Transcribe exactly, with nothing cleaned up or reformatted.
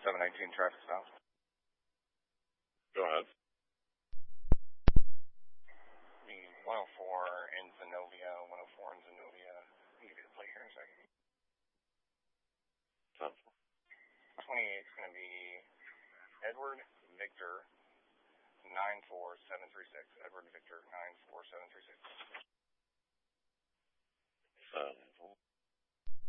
seven nineteen traffic stop. Go ahead. The one oh four in Zenovia, one oh four in Zenovia. I'll give you the plate here in a second. twenty-eight is going to be Edward Victor nine four seven three six. Edward Victor nine four seven three six. Um,